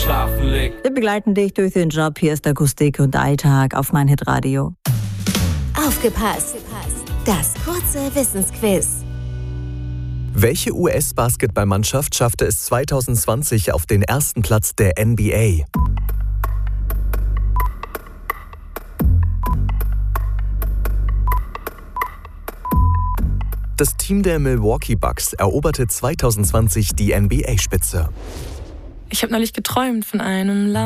schlafen legt. Wir begleiten dich durch den Job. Hier ist Akustik und Alltag auf meinhitradio. Aufgepasst! Das kurze Wissensquiz. Welche US-Basketballmannschaft schaffte es 2020 auf den ersten Platz der NBA? Das Team der Milwaukee Bucks eroberte 2020 die NBA-Spitze. Ich habe neulich geträumt von einem Land.